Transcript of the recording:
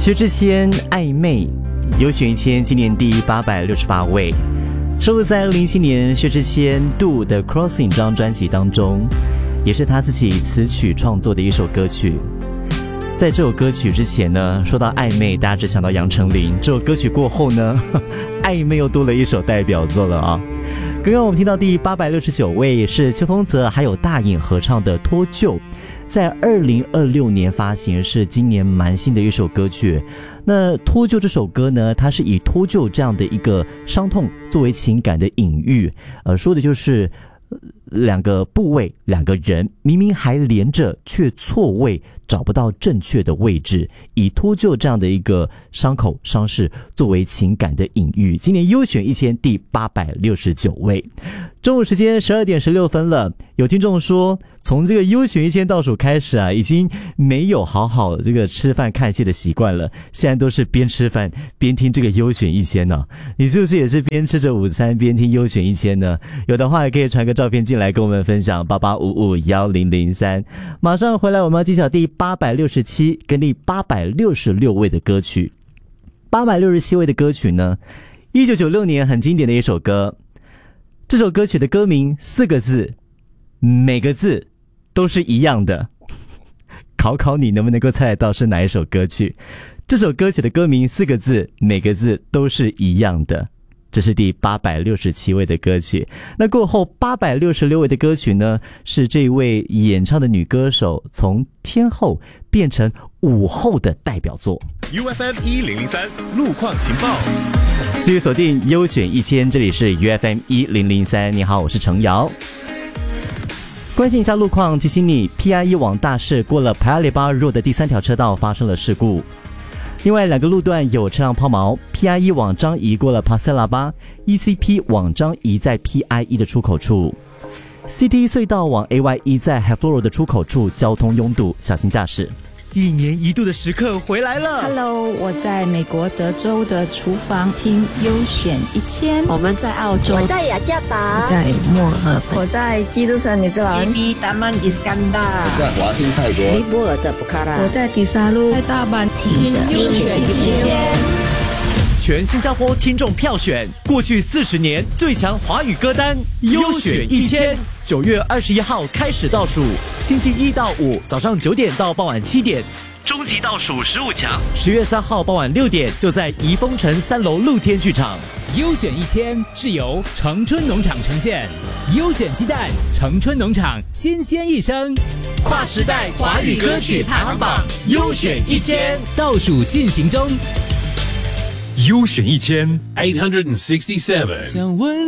薛之谦暧昧优选1000，今年第868位，收录在2017年薛之谦《Do the Crossing》这张专辑当中，也是他自己词曲创作的一首歌曲。在这首歌曲之前呢，说到暧昧，大家只想到杨丞琳。这首歌曲过后呢，暧昧又多了一首代表作了啊。刚刚我们听到第869位是邱锋泽还有大颖合唱的《脱臼》，在2026年发行，是今年蛮新的一首歌曲。那《脱臼》这首歌呢，它是以脱臼这样的一个伤痛作为情感的隐喻，说的就是两个部位，两个人明明还连着，却错位，找不到正确的位置，以脱臼这样的一个伤口伤势作为情感的隐喻。今年优选1000第869位。中午时间12点16分了，有听众说，从这个优选1000倒数开始啊，已经没有好好这个吃饭看戏的习惯了，现在都是边吃饭边听这个优选1000呢。你是不是也是边吃着午餐边听优选1000呢？有的话也可以传个照片进来跟我们分享，88551003。马上回来，我们要揭晓第867跟第866位的歌曲。867位的歌曲呢，1996年很经典的一首歌。这首歌曲的歌名4个字，每个字都是一样的。考考你能不能够猜得到是哪一首歌曲？这首歌曲的歌名4个字，每个字都是一样的。这是第867位的歌曲。那过后866位的歌曲呢，是这位演唱的女歌手从天后变成舞后的代表作。 UFM 1003路况情报， 继续锁定优选1000，这里是 UFM 1003。你好，我是程瑶。关心一下路况，提醒你 PIE 往大市过了排亚雷巴路的第3条车道发生了事故。另外2个路段有车辆抛锚 ，PIE 往张仪过了帕塞拉巴 ，ECP 往张仪在 PIE 的出口处 ，CT 隧道往 AYE 在 Hafloro 的出口处交通拥堵，小心驾驶。 1年1度的时刻回来了。 Hello， 我在美国德州的厨房听优选1000。 我们在澳洲， 我在雅加达， 我在墨尔本， 我在基督山女士兰 JB 达曼伊斯干达， 在华盛泰国， 尼泊尔的布卡拉， 我在迪沙路， 在大阪听优选1000。 全新加坡听众票选过去40年最强华语歌单优选1000。9月21号开始倒数，星期1到5早上9点到傍晚7点，终极倒数15强。10月3号傍晚6点就在怡丰城3楼露天剧场。 优选1000是由城春农场呈现，优选鸡蛋，城春农场新鲜一生。 跨时代华语歌曲排行榜优选1000 倒数进行中。 优选1000 867。